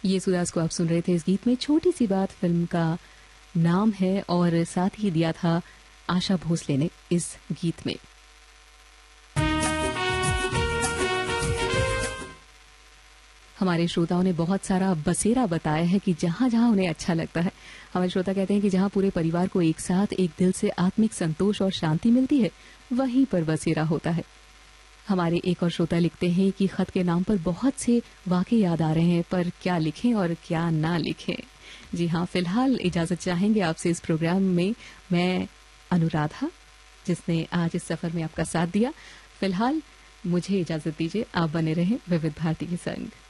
ये सुदास को आप सुन रहे थे इस गीत में। छोटी सी बात फिल्म का नाम है और साथ ही दिया था आशा भोसले ने इस गीत में। हमारे श्रोताओं ने बहुत सारा बसेरा बताया है कि जहां जहां उन्हें अच्छा लगता है। हमारे श्रोता कहते हैं कि जहां पूरे परिवार को एक साथ एक दिल से आत्मिक संतोष और शांति मिलती है, वहीं पर बसेरा होता है। हमारे एक और श्रोता लिखते हैं कि खत के नाम पर बहुत से वाकये याद आ रहे हैं, पर क्या लिखें और क्या ना लिखें। जी हाँ, फिलहाल इजाजत चाहेंगे आपसे इस प्रोग्राम में मैं अनुराधा, जिसने आज इस सफर में आपका साथ दिया। फिलहाल मुझे इजाजत दीजिए, आप बने रहें विविध भारती के संग।